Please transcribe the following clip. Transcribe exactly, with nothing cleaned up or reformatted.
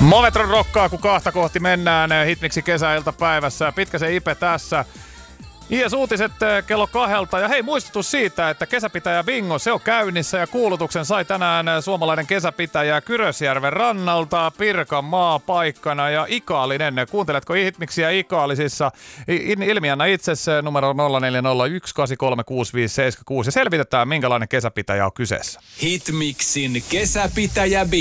Mometron rokkaa, kun kahta kohti mennään Hitmiksi kesäiltapäivässä. Pitkä se Ipe tässä. I S-uutiset kello kahdelta. Ja hei, muistutus siitä, että kesäpitäjä bingo, se on käynnissä ja kuulutuksen sai tänään suomalainen kesäpitäjä Kyrösjärven rannalta Pirkanmaa paikkana ja Ikaalinen. Kuunteletko Hitmiksiä Ikaalisissa? Ilmianna itsesi numero nolla neljä nolla yksi kahdeksan kolme kuusi viisi seitsemän kuusi ja selvitetään, minkälainen kesäpitäjä on kyseessä. Hitmiksin kesäpitäjä bingo.